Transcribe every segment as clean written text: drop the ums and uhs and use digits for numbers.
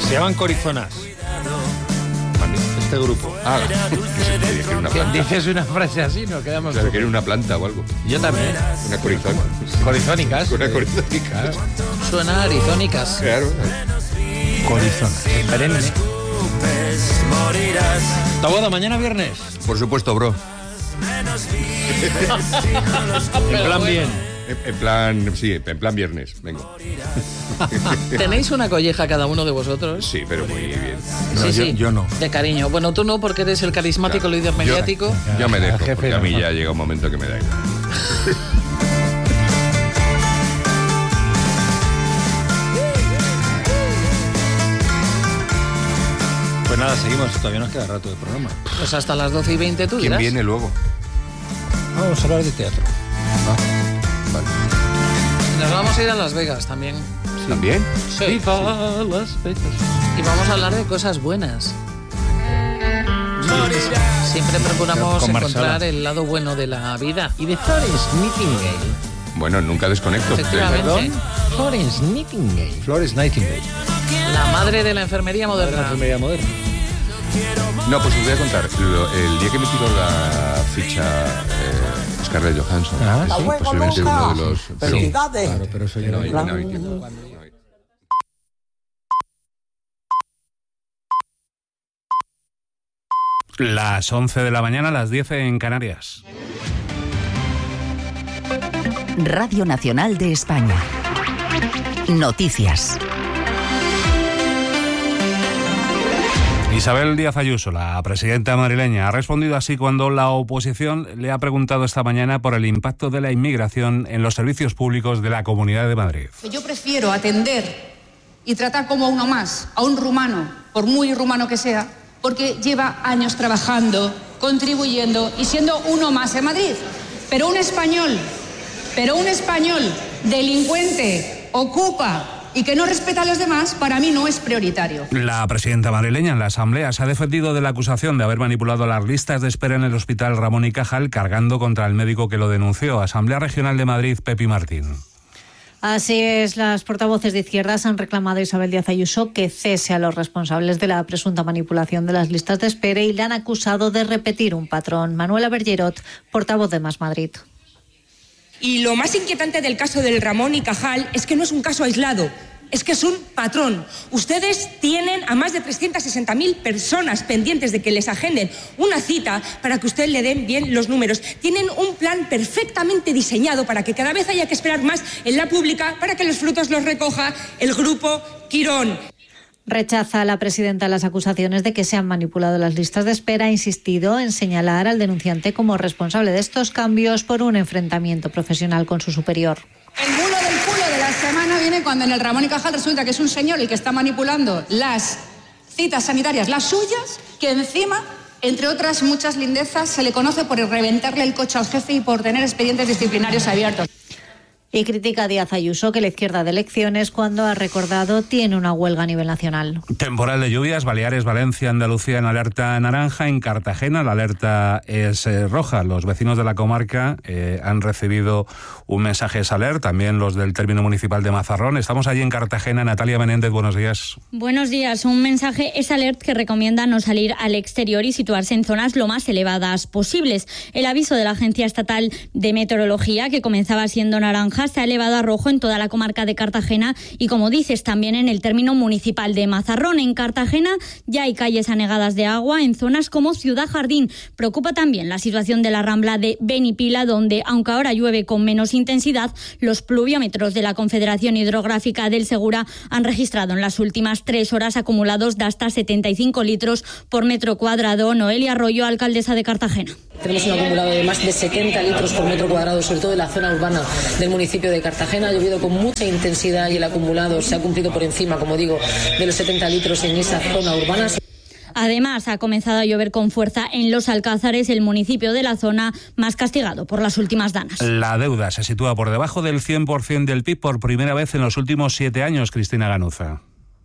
Se llaman Corizonas. Este grupo. Dices una frase así, nos quedamos. Claro, que era una planta o algo. Yo también. Una corizona. Corizónicas. Una corizónica. Claro. Suena arizónicas. Claro. Corizonas. Perenne. Taboada, mañana viernes. Por supuesto, bro. En plan bien. En plan, sí, en plan viernes. Vengo. ¿Tenéis una colleja cada uno de vosotros? Sí, pero muy bien. No, Sí. yo no. De cariño. Bueno, tú no, porque eres el carismático Claro. líder mediático. Yo me dejo, Jefe, porque a mí no. ya llega un momento que me da igual. Pues nada, seguimos. Todavía nos queda rato de programa. Pues hasta las 12:20 tú ¿Quién dirás. viene luego? Vamos a hablar de teatro. Vale. Nos vamos a ir a Las Vegas también. ¿También? Sí. Viva Las Vegas. Y vamos a hablar de cosas buenas. Siempre procuramos Con encontrar Marsala. el lado bueno de la vida. Y de Florence Nightingale. Bueno, nunca desconecto. Efectivamente. ¿Perdón? Florence Nightingale. Florence Nightingale. La madre de la enfermería La moderna. enfermería moderna. No, pues os voy a contar. El día que me tiró la ficha Scarlett Johansson, Ah, es sí. posiblemente uno de los... Felicidades. Claro, pero eso ya No, no. no hay tiempo. Las 11 de la mañana, las 10 en Canarias. Radio Nacional de España. Noticias. Isabel Díaz Ayuso, la presidenta madrileña, ha respondido así cuando la oposición le ha preguntado esta mañana por el impacto de la inmigración en los servicios públicos de la Comunidad de Madrid. Yo prefiero atender y tratar como a uno más, a un rumano, por muy rumano que sea, porque lleva años trabajando, contribuyendo y siendo uno más en Madrid. Pero un español delincuente, ocupa y que no respeta a los demás, para mí no es prioritario. La presidenta madrileña en la Asamblea se ha defendido de la acusación de haber manipulado las listas de espera en el Hospital Ramón y Cajal, cargando contra el médico que lo denunció. Asamblea Regional de Madrid, Pepi Martín. Así es, las portavoces de izquierdas han reclamado a Isabel Díaz Ayuso que cese a los responsables de la presunta manipulación de las listas de espera y le han acusado de repetir un patrón. Manuela Bergerot, portavoz de Más Madrid. Y lo más inquietante del caso del Ramón y Cajal es que no es un caso aislado, es que es un patrón. Ustedes tienen a más de 360.000 personas pendientes de que les agenden una cita para que usted le den bien los números. Tienen un plan perfectamente diseñado para que cada vez haya que esperar más en la pública para que los frutos los recoja el grupo Quirón. Rechaza la presidenta las acusaciones de que se han manipulado las listas de espera. Ha insistido en señalar al denunciante como responsable de estos cambios por un enfrentamiento profesional con su superior. El bulo del culo de la semana viene cuando en el Ramón y Cajal resulta que es un señor el que está manipulando las citas sanitarias, las suyas, que encima, entre otras muchas lindezas, se le conoce por reventarle el coche al jefe y por tener expedientes disciplinarios abiertos. Y critica a Díaz Ayuso que la izquierda de elecciones, cuando ha recordado, tiene una huelga a nivel nacional. Temporal de lluvias, Baleares, Valencia, Andalucía en alerta naranja. En Cartagena la alerta es roja. Los vecinos de la comarca han recibido un mensaje alert, también los del término municipal de Mazarrón. Estamos allí en Cartagena. Natalia Menéndez, buenos días. Buenos días. Un mensaje es alert que recomienda no salir al exterior y situarse en zonas lo más elevadas posibles. El aviso de la Agencia Estatal de Meteorología, que comenzaba siendo naranja, se ha elevado a rojo en toda la comarca de Cartagena y, como dices, también en el término municipal de Mazarrón. En Cartagena ya hay calles anegadas de agua en zonas como Ciudad Jardín. Preocupa también la situación de la Rambla de Benipila, donde, aunque ahora llueve con menos intensidad, los pluviómetros de la Confederación Hidrográfica del Segura han registrado en las últimas 3 horas acumulados de hasta 75 litros por metro cuadrado. Noelia Arroyo, alcaldesa de Cartagena. Tenemos un acumulado de más de 70 litros por metro cuadrado, sobre todo en la zona urbana del municipio de Cartagena. Ha llovido con mucha intensidad y el acumulado se ha cumplido por encima, como digo, de los 70 litros en esa zona urbana. Además, ha comenzado a llover con fuerza en Los Alcázares, el municipio de la zona más castigado por las últimas danas. La deuda se sitúa por debajo del 100% del PIB por primera vez en los últimos 7 años, Cristina Ganuza.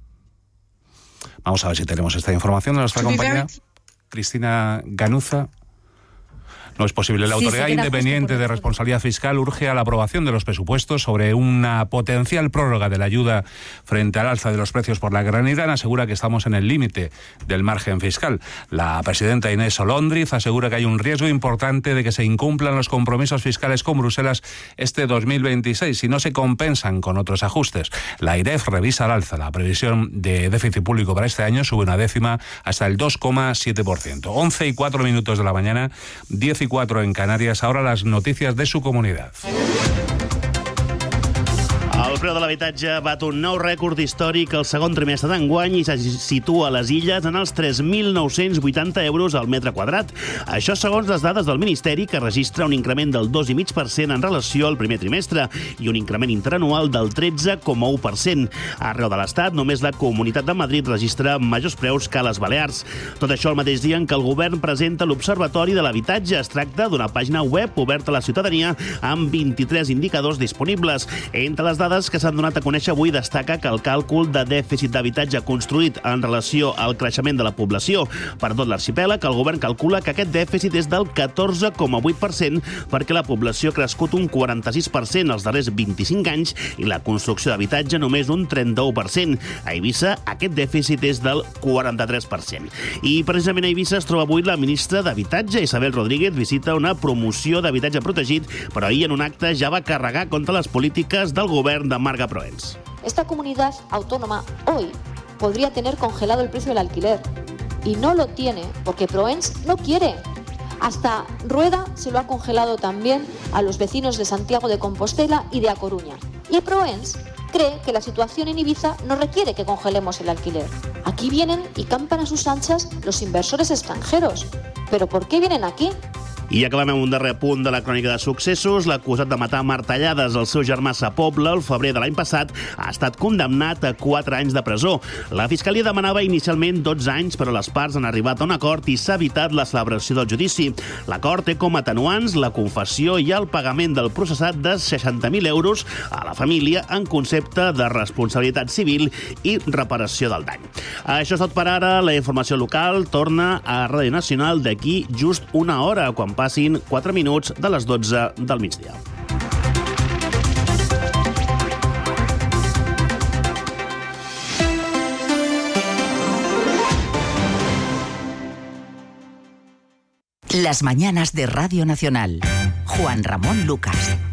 Vamos a ver si tenemos esta información de nuestra compañera Cristina Ganuza. no es posible. La Autoridad Independiente de Responsabilidad Fiscal urge a la aprobación de los presupuestos sobre una potencial prórroga de la ayuda frente al alza de los precios por la granirana. Asegura que estamos en el límite del margen fiscal. La presidenta Inés Olóndriz asegura que hay un riesgo importante de que se incumplan los compromisos fiscales con Bruselas este 2026 si no se compensan con otros ajustes. La AIREF revisa al alza la previsión de déficit público para este año, sube una décima hasta el 2,7%. 11:04 de la mañana, 10:04 en Canarias. Ahora las noticias de su comunidad. El preu de l'habitatge bat un nou rècord històric el segon trimestre d'enguany i se situa a les Illes en els 3.980 euros al metre quadrat. Això segons les dades del Ministeri, que registra un increment del 2,5% en relació al primer trimestre i un increment interanual del 13,1%. Arreu de l'Estat, només la Comunitat de Madrid registra majors preus que a les Balears. Tot això el mateix dia en què el govern presenta l'Observatori de l'Habitatge. Es tracta d'una pàgina web oberta a la ciutadania amb 23 indicadors disponibles. Entre les dades que s'han donat a conèixer avui destaca que el càlcul de dèficit d'habitatge construït en relació al creixement de la població per tot l'arxipèlag, el govern calcula que aquest dèficit és del 14,8% perquè la població ha crescut un 46% els darrers 25 anys i la construcció d'habitatge només un 31%. A Eivissa aquest dèficit és del 43%. I precisament a Eivissa es troba avui la ministra d'Habitatge, Isabel Rodríguez, visita una promoció d'habitatge protegit, però ahir en un acte ja va carregar contra les polítiques del govern de Marga Proens. Esta comunidad autónoma hoy podría tener congelado el precio del alquiler y no lo tiene porque Proens no quiere. Hasta Rueda se lo ha congelado también a los vecinos de Santiago de Compostela y de A Coruña. Y Proens cree que la situación en Ibiza no requiere que congelemos el alquiler. Aquí vienen y campan a sus anchas los inversores extranjeros. ¿Pero por qué vienen aquí? I acabem amb un darrer punt de la crònica de successos. L'acusat de matar a martellades el seu germà Sa Pobla el febrer de l'any passat ha estat condemnat a 4 anys de presó. La Fiscalia demanava inicialment 12 anys, però les parts han arribat a un acord i s'ha evitat la celebració del judici. L'acord té com a atenuants la confessió i el pagament del processat de 60.000 euros a la família en concepte de responsabilitat civil i reparació del dany. Això és tot per ara. La informació local torna a Ràdio Nacional d'aquí just una hora, quan passin 4 minuts de les 12 del migdia. Las mañanas de Radio Nacional. Juan Ramón Lucas.